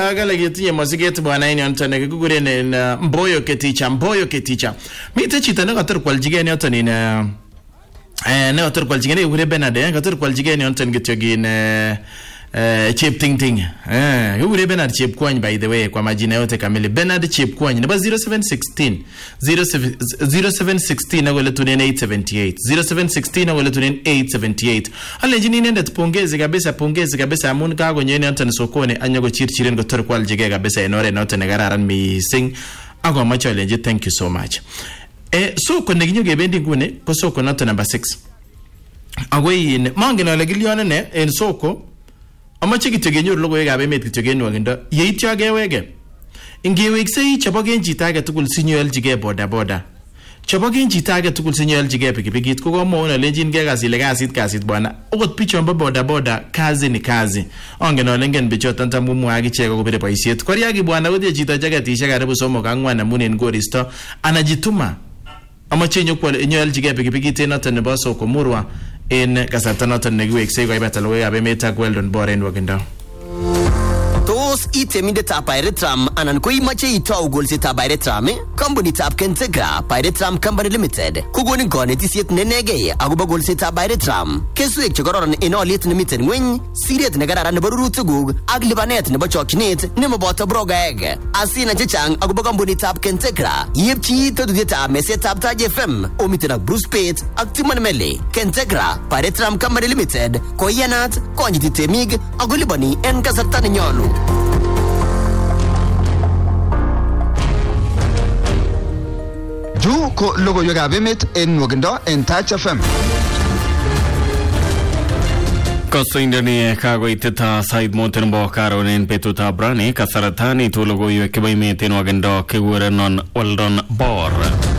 kale getinye masiget bwana ini antone kiguguren Mboyo Keticha mite chita ne kator kwaljigeni antoni ne kator kwaljigeni ugure Benade kator kwaljigeni antoni gitogin Chepting ugure Benard Chepkwany by the way kwa majina yote kamili Benard Chepkwany namba 0716 na wale tunen 878 0716 na wale tunen 878 ale jini nenda pongezi kabisa amun ka gonyeni antoni sokone anyago chirchiren kator kwaljige kabisa enore note ne gararan mi sing ako macho lenje thank you so much soko neginyo gebendi ngune ko soko note number 6 agoi mangena ale gilione ne en soko amache kitegenyor logoek ab emet kitegenyo agenda yeityo agewege ingewekse chabogen chita age tugul sinyoeljige boda chabogen chita age tugul sinyoeljige pikipikit ko komo na lenjin ge kasit bwana okot pichombo boda kazi ni kazi ongen ole ngen bichoton tamumu agichego kobire boisiet koriagi bwana odie chita jagatisha karibu 3-4 amunen goristo anajituma amache nyoeljige pikipikit enoton nebo soko murwa en kasarta noton negiwekse koibata logoek ab emet ak Weldon Boren wagendo Tos itemindetab Pyrethrum anan ko imache itau golsetab Pyrethrum kompunitab Kentegra Pyrethrum Company Limited kogonin konetisiet nenegei agobo golsetab Pyrethrum keswek chekororon en oliet nemiten ngweny siret nekararan nebo rurutikuk ak lipanet nebo chokchinet nemoboto brogaek asina chechang agobo kompunitab Kentegra yepchi tetutietab mesetab Taj FM omiten ak Bruce Pate ak Timon Mele Kentegra Pyrethrum Company Limited koyanat konyiti temik agolipani en kasarta nenyolu. Ju ko logoywek ab emet en Nwogindo en Taj FM. Kosoindani kagoiteta Said Moten Bokaro en Petuta Brani kasaratani to logoywek keba emet en Nwogindo kigurenon Weldon Bor.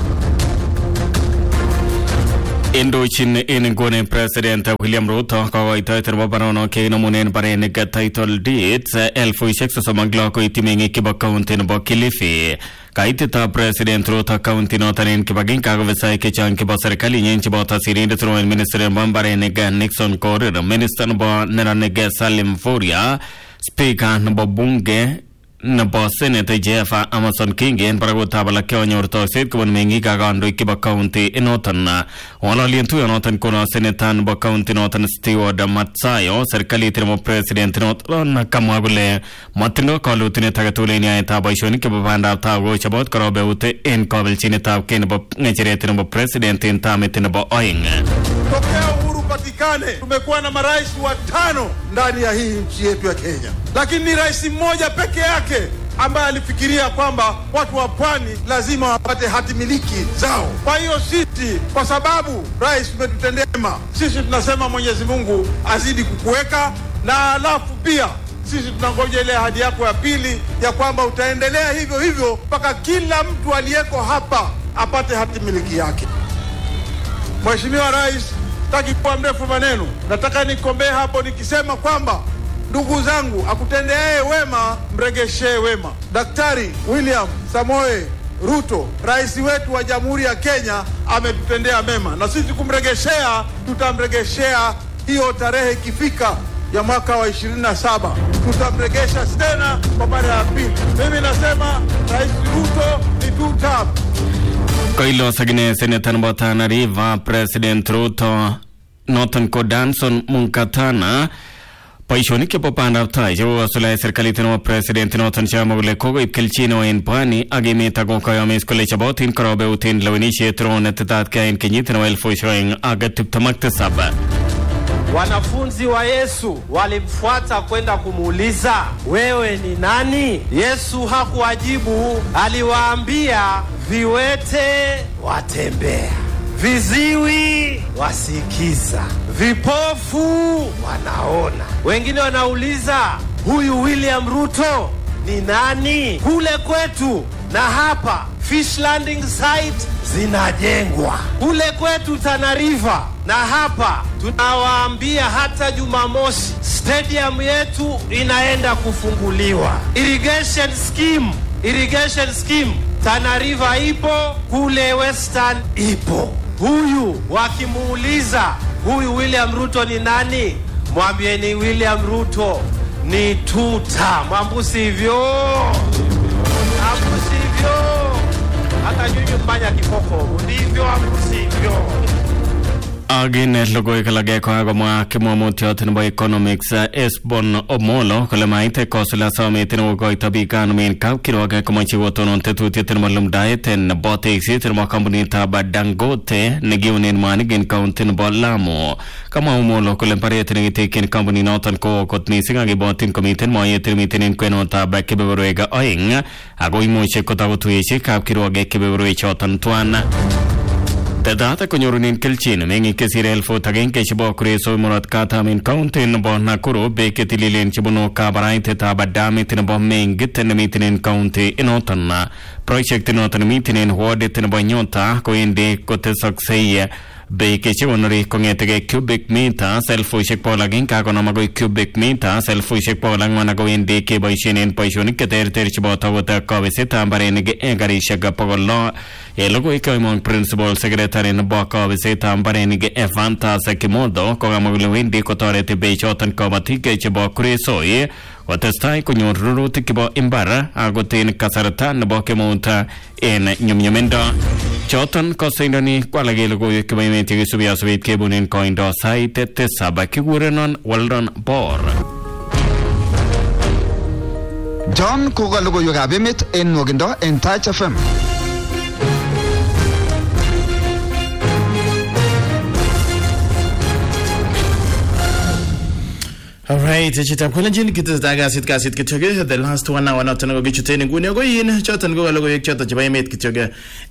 Indochin in Gone President William Ruto kagoita terbo barono ke nomunen barene ga title deeds elfu shekso samagla ko itimengi kiba county no Kilifi kaitita President Ruto county no tanen kibagin kago vesai ke chan kiba serikali nyenchi bota sirinde tro minister barene ga Nixon Korir minister no nerane ga Salim Furia speaker no bunge na Senate Jeff Amason King en paragota bala ke onyorto set ko mengi ka gando kiba county enotan wala lientu enotan kono senetan ba county notan Steward Matsayo serikali termo president notan kamagule matino kalutine tagatule ni ayta baishoni ke banda tago chabot karobe ute en kabel chine tab ken ba ngechere termo president en tametin ba oing tokea uhuru patikane tumekuwa na marais 5 ndani ya hii nchi yetu ya Kenya lakini ni rais mmoja peke yake ambaye alifikiria kwamba watu wa pwani lazima wapate hati miliki zao. Kwa hiyo sisi kwa sababu rais umetutendea mema, sisi tunasema Mwenyezi Mungu azidi kukuweka na alafu pia sisi tunangoja ile ahadi yako ya pili ya kwamba utaendelea hivyo hivyo mpaka kila mtu aliyeko hapa apate hati miliki yake. Mheshimiwa Rais, taki kuwa mrefu maneno, nataka nikombee hapo nikisema kwamba ndugu zangu akutendeaye wema mregeshee wema. Daktari William Samoei Ruto, rais wetu wa Jamhuri ya Kenya, ametutendea mema na sisi kumregeshea, tutamregeshea hiyo tarehe ikifika ya mwaka wa 27 tutamregesha tena kwa mara ya pili. Mimi nasema Rais Ruto ni 2 term. Koilo sagine Senator Botana River President Ruto Norton Kodanson Munkatana paishoni ke popanda tai jo asula serikali teno president Norton Chamagule kogo ipkelchino en pani agemeta go kayames kole chabot in karobe utin lawini shetron tetat kain kenyitno elfu shoing agatip tamakta saba. Wanafunzi wa Yesu walimfuata kwenda kumuuliza wewe ni nani? Yesu hakuwajibu, aliwaambia viwete watembea, viziwi wasikiza, vipofu wanaona. Wengine wanauliza huyu William Ruto ni nani? Kule kwetu na hapa Fish Landing site zinajengwa. Kule kwetu Tana River na hapa tunawaambia hata Jumamosi stadium yetu inaenda kufunguliwa. Irrigation scheme Tana River ipo, kule Western ipo. Huyu wakimuuliza huyu William Ruto ni nani? Mwambieni William Ruto ni tuta. Ambusivyo hata nyinyi mbanya kifoko ndivyo ambusivyo. Agin logoy kalage ko agoma kimomutiot nebo economics Esbon Omolo kole maite kosula samit nebo goitabikan min kapkiroge komachi wotonon tetutiet nebo lumdaet en boteksi nebo kampunit Dangote negiunen manigin county nebo Lamu. Kama Omolo kole pariet negitekin kampuni noton ko kot mising agibotin komiten moyet miten en kwenotab kebeberwek oeng ago imuche kotakotuyechi kapkiroge kebeberwek choton tuan. Data konyorunen kelchin mengi kesire 1,000 chebo kureso murat katamin county nebo Nakuru beke tililen chibuno kabaraitab damit nebo mengit nemiten county inoton. Project inoton miten ward nebo Nyota koende kotesoksei beke chibonori kongetege cubic meters 1,000 kakonamagoi cubic meters 1,400 koende keboisien en boisionik cheterter cheboto kotak kabesetab mbarenik egarishek 600. Elogoi koimong principal secretary nebo kabesetab mbarenik Evantas Kimodo kokamwa kole wendi kotoreti bechoton kabatik chebo kuresoi kotestai konyor rurutik chebo imbar akoten kasarta nebo kemeut en nyumnyumindo. Choton kosaindoni kwalake logoiwek chebo emet chekisubi asubet kebunen koindo sait 7 kikurenon Weldon Bor. John koka logoiwekab emet en nwogindo en Touch FM. Alright, chitab kolenjin kitestai kasit kityoge the last 1 hour noton ko kichuten nguni ko yin choton ko logoiwek choton chebo emet kityoge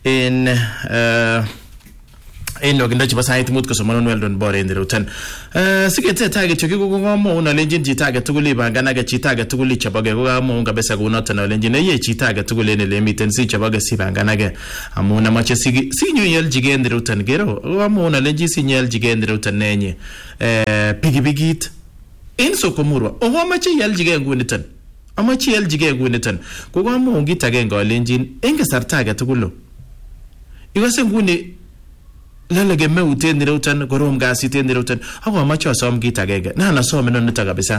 en logindo chebo sait mut kosomanon Weldon Bor en rutan. Siketeta kityoge ko komwaun alenjin chito age tugul ibanganage chito age tugul choboge ko kamwaun kabisa kunoton alenjin ye chito age tugul en ele miten si choboge si banganage amun amache sinyuyeljige en rutan gero kamwaun alenjin sinyuyeljige en rutan nenye pikipikit in sokomurwa o amache yaljige ngunitan amache yaljige ngunitan ko kamwaun kit agenge alenjin en kasarta age tugul igase nguni lalege meuten rutan korom gasit en rutan ako amache asom kit agenge na nasom nito kabisa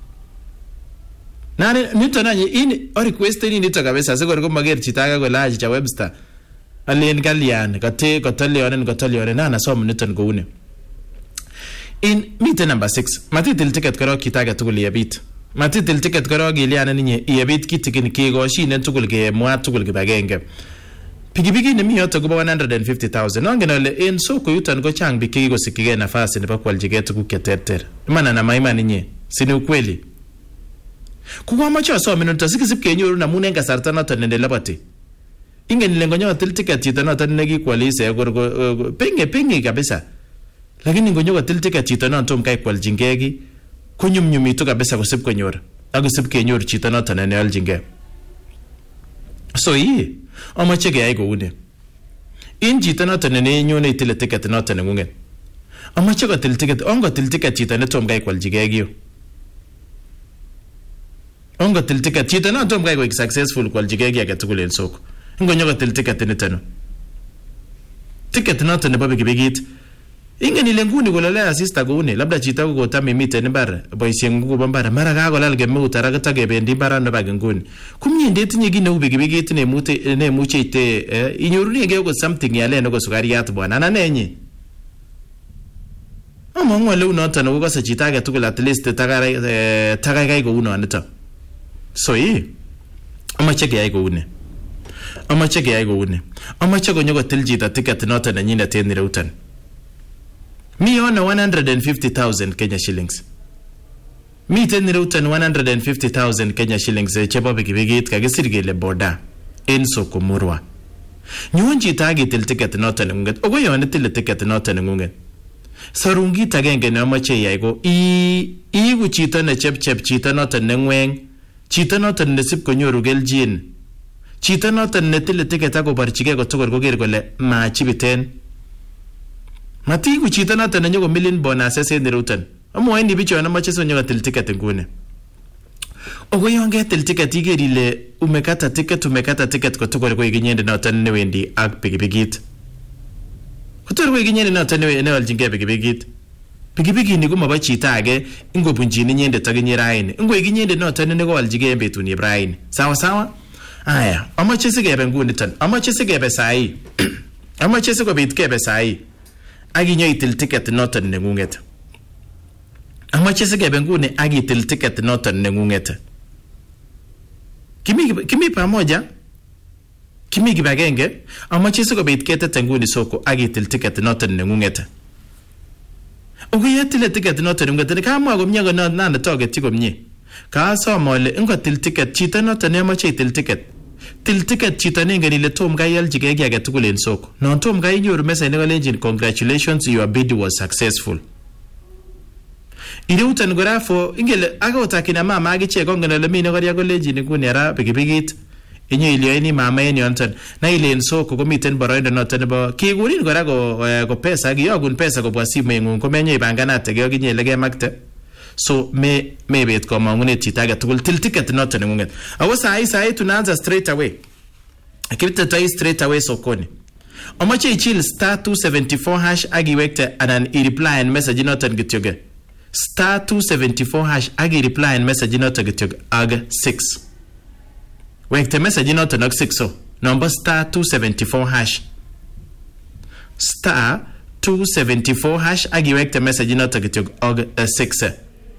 nani nito nanye in request ni nito kabisa sigor ko mager chitaga ko laji cha Webster alen galian kate kotalionen na nasom nito koune in meter number 6 matitil ticket karo kitaga tugul yebit matitil ticket karo giliana ninye yebit kitikin kegoshinen tugul ke mwa tugul kibagenge pikipiki nemi yoto ko 150,000 nongen ole en soko yuton ko chang biki kosikige nafasi nebo kwaljige tuguk keterter maana na maimani nye sini ukweli kuko amache asome nito sikisip kenyoru namun en kasarta noton nende labati ingen lengo nyotil ticket chito noton nekikwalise gorgo pinge kabisa. Lakini ngonyo til ticket chito non tom kai kwaljingegi kunyumnyumitu kabisa kosip konyor akosip kenyor chito noton ne aljinge. So amache ke ay koune in chito noton ne nyone til ticket noton ngungen amache ko til ticket ongo til ticket chito ne tom kai kwaljingegi ongo til ticket chito non tom kai ko successful kwaljingegi age tugul en soko ngonyo ko til ticket nitano ticket noton ne babigibigit ingeni lenguni kolale asista koune labda chito ko tami miten mbar boisien ko mbar mara ka kolal gemeut arakta gebendi mbar no bagenguni kumye ndetinye gine ubigibigit ne muche ite inyoruni ge ko something yale no ko sukariat bwana na nenye amangwa le unotan ko kasa chito age tugul at least tagay ko uno anita so amache ge ay koune amache ko nyogo tiljita ticket notan na nyina tenire utan mi ona 150,000 Kenya shillings. Mi tenire utan 150,000 Kenya shillings chebo pikipikit kagisirgele boda en soko murwa. Nyonji tagi til ticket notan ngunget. Ogo yone til ticket notan ngunget. Sarungi tagenge na mache yaigo igu chito ne chep chito notan nengweng. Chito notan ne sip konyoru geljin. Chito notan ne til ticket ako barchige ko tugor ko ger kole ma chibiten. Mati ku chito noton ne nyogo million bonus en rutan. Amo endi bicho na mache so nyoga til ticket ngune. Ogo yonge til ticket igerile umekata ticket ko tugor ko iginyende noton ne wendi ak pikipikit. Ko tugor ko iginyende noton ne aljinge pikipikit. Pikipiki ni komabo chito age ingobunjini inyendet ak inye raini. Ngoik inyendet noton ne koaljige en betuni raini. Sawa sawa? Aya, amache sikebe nguniton. Amache sikebe sai. Amache sikobit kebe sai. Ak inyoitil ticket noton nengunget. Amache sikebe nguni ak itil ticket noton nengunget. Kimi pamoja? Kimi kibagenge? Amache sikobit ketete nguni soko ak itil ticket noton nengunget. Ukiyetile ticket noton nengunget. Kamwa komye ko nan target komye. Kasom ale ingotil ticket chito noton nemache itil ticket. Til ticket chito nengen ile tom kayaljige ki age tugul en soko. Non tom kainyoru message ne kalenjin congratulations, your bid was successful. Ireutan gorafo ingele agotakina mama agiche kongen ole mine koria kolenjin nguni ara pikipikit inyo ilioni mama en yonton na ile en soko komiten boroindo noton nebo kigurin kora ko pesa giyogun pesa kobwa simengung komenyo ibanganate geyoginye legemakte. So me bet komangunet chito age tugul til ticket noton nengunget. Awo sai tunaanza straight away. Akipita tai straight away sokoni. Amache ichil star 274 hash agiwekte anan i-reply and message noton gityoge. Star 274 hash agi reply and message noton gityoge ag 6. Wekte message noton ag 6 so. Number star 274 hash. Star 274 hash agiwekte message noton gityoge ag 6.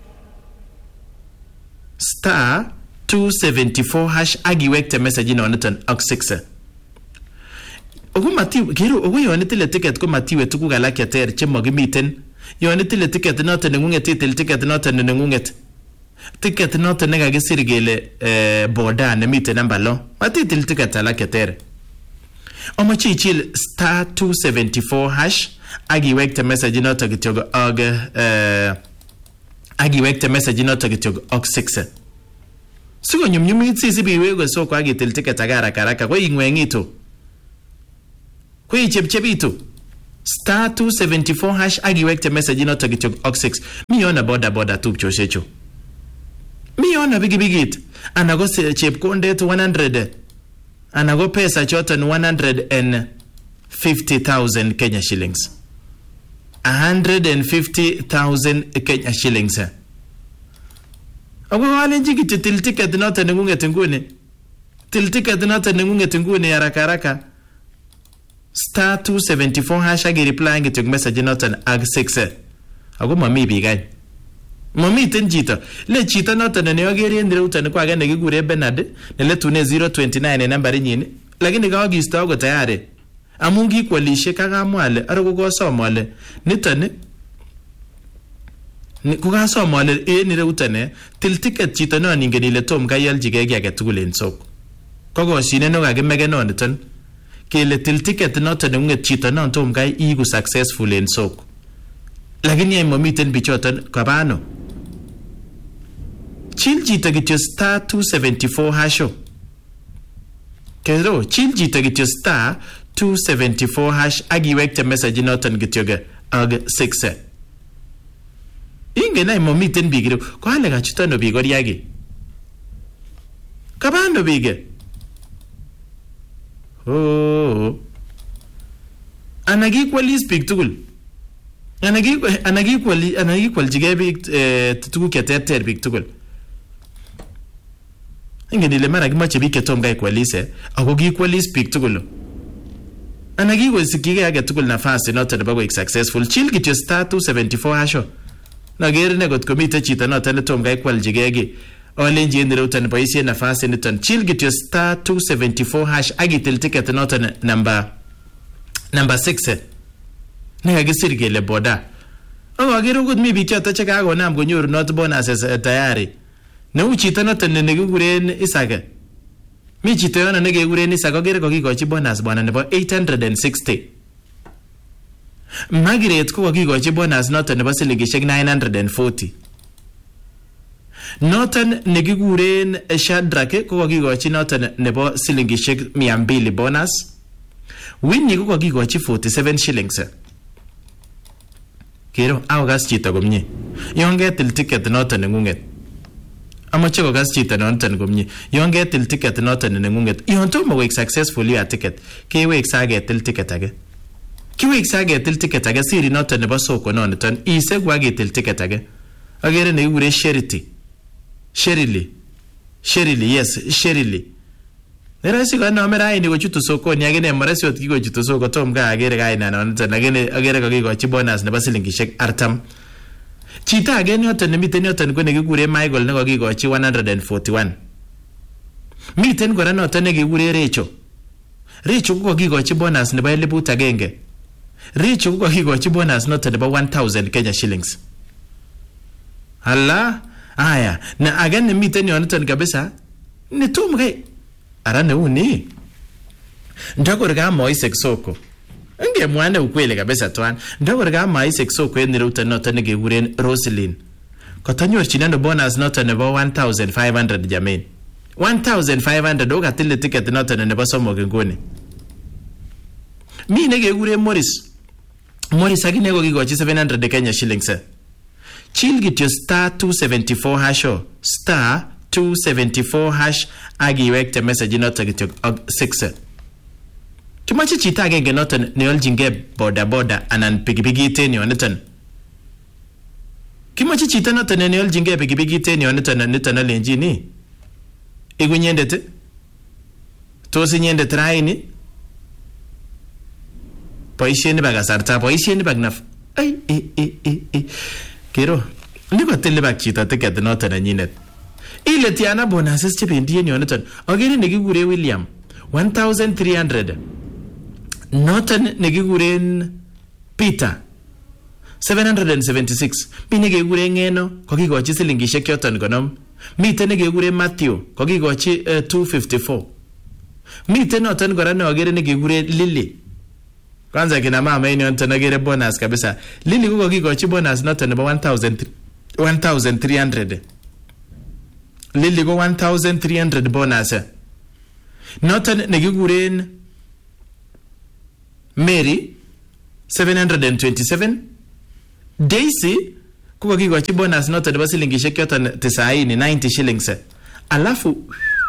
Star 274 hash agiwekte message noton ak 6. Ogu matiwe gero ogu yonitile ticket ko matiwe tuguk alak yeter chemogimiten. Yonitile ticket noton nengunget itil ticket noton nengunget. Ticket noton nekagisir kele boda nemiten namba lo. Matitil ticket alak yeter. Amache ichil star 274 hash agiwekte message noton kityogo og agiwekte message noton kityogo og 6. Sigo nyumnyumit sisibiwego soko agitil ticket haraka ko ingwengito. Ko ichepchepitu. Star 274 hash agiwekte message noton kityogo og 6. Miona boda tupchoshecho. Miona bigibigit. Anago chepkondet 100. Anago pesa choton 150,000 Kenya shillings. 150,000 Kenya shillings. Ako wale njiki til ticket noton nengunget nguni. Til ticket noton nengunget nguni haraka. Star 274 hash agi reply ngityo message noton ag 6. Ako mami bigay. Mami ten chito. Le chito noton ne yogeri endireutan ko age nekigure Bernard ne letune 029 en nambari nyin. Lakini kagisto ako tayari. Amun kikwalishe kakamwale aroko kosomale niton kokasomale en ireutan til ticket chito non ingen ile tom kayaljige ki age tugul en soko. Kokoshine no kakimege no niton. Kele til ticket noton nengunget chito non tom kai igu successful en soko. Lakini ay momiten bichoton kabano. Chill chito kityo star 274 hasho. Kero chill chito kityo star 274 hash agiwekte message noton kityoge ag 6. Inge na momiten bigiro ko ale ka chito no bigor yagi. Kabano bige. Oh. Anagi speak tugul. Anagi jige big tuguk keter big tugul. Inge dile mara gimache big ketom ga equalise ako gi equalise big tugul. Anagi sikige age tugul nafasi noton nebo go successful. Chill kityo star 274 hasho. Nager ne got komite chito noton tom ga equal jigegi. Olenji endireutan boisie nafasi niton. Chill kityo star 274 hash agitil ticket noton number 6. Nekagisir kele boda. Agere gut mi biik choto chekakonam konyoru not bonuses tayari. Neu chito noton nekikuren Isaka. Mi chito yono nekekuren Isaka agere kokikochi bonus bwana nebo 860. Margaret ko kokikochi bonus noton nebo silingishek 940. Noton nekikuren Shadrack ko kokikochi noton nebo silingishek 200 bonus. Winnie ko kokikochi 47 shillings. Kero awogas chito komye. Yon ketil ticket noton nengunget. Amache kogas chito noton komye. Yon ketil ticket noton nengunget. Yon tomo koik successful ya ticket. Keweksa ketil ticket age. Kiwekse aketil ticket age siri noton nebo soko noniton isegu aketil ticket age. Agere nekikure Sherily, yes, Sherily. Nerasi kanome raini kochutu sokoni akine marasi ot kikochutu soko tom ka agere kaina noniton agere kakikochi bonus nebo silingishek 40. Chito age noton nemiten yoton ko nekikure Michael nekakikochi 141. Miten kora noton nekikure Rachel ko kakikochi bonus nebo 1,000. Rachel ko kakikochi bonus noton nebo 1,000 Kenya shillings. Hala, aya, na age nemiten yoton kabisa ni tumge. Ara neuni. Ndakor ga moisek soko. Nge mwana ukweli kabisa twan. Ndakor ga moisek soko en ruta noton nekekuren Roselyn. Kotanyorchinen bonus noton nebo 1,500 jamen. 1,500 okatil ticket noton nebo somok nguni. Mi nekekuren Morris akine kokikochi 700 Kenya shillings. Chill kityo *274 hasho. *274 hash akiwekte message noton kityo 6. Kimache chito agenge noton neoljinge boda anan pikipikit en yoniton. Kimache chito noton neoljinge pikipikit en yoniton niton alenjini. Iku nyendet? Tos nyendet raini? Boisien nebo kasarta, boisien nebo naf. Kero, ndiko tilibak chito ticket noton nenyinet. Ile tiana bonuses chebendi en yoniton. Agere nekikure William 1,300. Noton nekikuren Peter 776. Mi nekekure Ngeno kokikochi silingishek yoton konom. Miten nekekure Matthew kokikochi 254. Miten noton kora neagere nekekure Lily. Kwanza kina mama en yoniton agere bonus kabisa. Lily ko kokikochi bonus noton nebo 1,300. Lily ko 1,300 bonus. Noton nekikuren Mary 727. Daisy ko kokikochi bonus noton nebo silingishek yoton 90 shillings. Alafu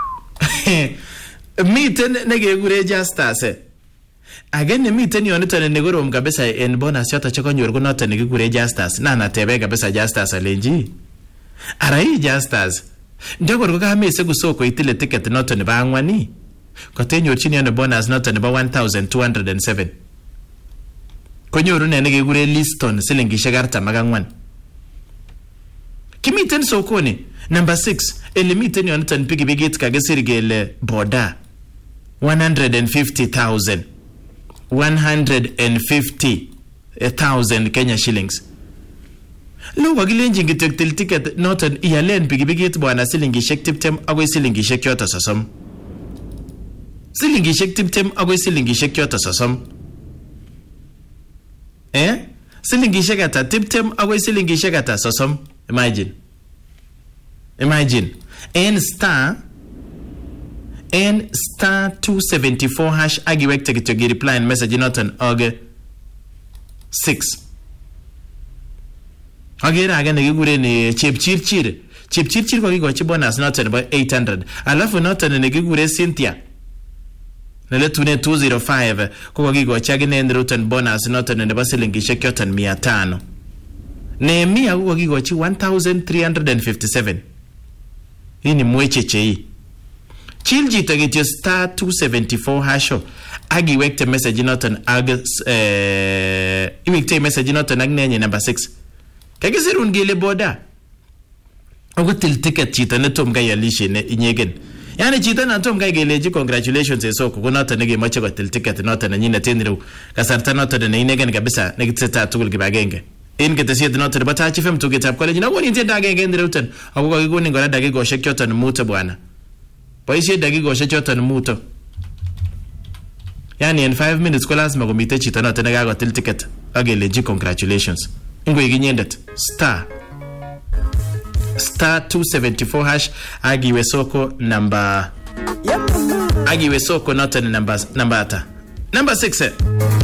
miten nekekure Justus. Again miten yoniton nekorom kabisa en bonus yoton chekonyor ko noton nekikure Justus. Nana tebe kabisa Justus alenji. Arai Justus. Ndakor ko kamese kusoko itile ticket noton nebo 4. Kotenyorchini yon bonus noton nebo 1,207. Konyoru nekekure Liston silingishek 44. Kimiten sokoni number 6 elimiten yoniton pikipikit kakisir kele boda 150,000 Kenya shillings. Lo wakilenjin kityo til ticket noton ialen pikipikit bwana silingishek 20 agoi silingishek yoto 30. Silingishek 20 agoi silingishek yoto 30. Silingishek ata 20 agoi silingishek ata 30. Imagine. En star 274 hash agiwekte kityo reply message noton age 6. Agere age nekikuren Chepchirchir ko kikochi bonus noton nebo 800. Alafu noton nekikure Cynthia neletune 205 ko kokikochi agine noton bonus noton nebo silingishek yoton 500. Nehemia ko kokikochi 1,357. Hii ni mwecheche hii. Chill jito kityo *274 hasho agiwekte message noton iwekte message noton agnenye number 6. Kakisirun gele boda. Ogotil ticket chito netom kayalishe inyegen. Yani chito natom kageleji congratulations esoko ko noton nekemache kotil ticket noton nenyine tenireu. Kasarta noton ne inegen kabisa nekiteta tugul kibagenge. En ketesiet noton nebo Touch FM tugetab college na woni tienda agenge ndireuton ako kakikonin kora dakikoshek choton muto bwana. Boisie dakikoshek choton muto. Yani in 5 minutes ko lazima komite chito noton nekakotil ticket ageleji congratulations. Ingwe kinyendet *274 hash agiwe soko number agiwe soko noton number ata number 6